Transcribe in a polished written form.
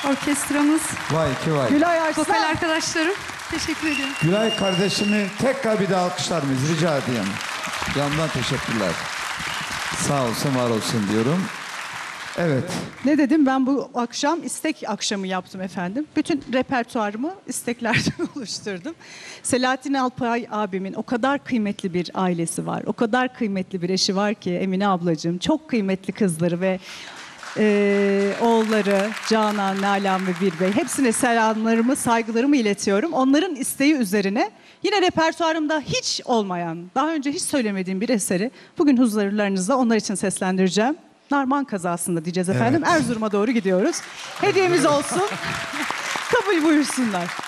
orkestramız, Vay ki vay. Gülay Arslan. vokal arkadaşlarım. Teşekkür ediyorum. Gülay kardeşimi tekrar bir daha alkışlar mıyız? Rica edeyim. Yandan teşekkürler. Sağ olsun, var olsun diyorum. Evet. Ne dedim? Ben bu akşam istek akşamı yaptım efendim. Bütün repertuarımı isteklerden oluşturdum. Selahattin Alpay abimin o kadar kıymetli bir ailesi var. O kadar kıymetli bir eşi var ki Emine ablacığım. Çok kıymetli kızları ve oğulları Canan, Nalan ve Birbey. Hepsine selamlarımı, saygılarımı iletiyorum. Onların isteği üzerine yine repertuarımda hiç olmayan, daha önce hiç söylemediğim bir eseri bugün huzurlarınızda onlar için seslendireceğim. Narman kazasında diyeceğiz efendim. Evet. Erzurum'a doğru gidiyoruz. Hediyemiz olsun. Kabul buyursunlar.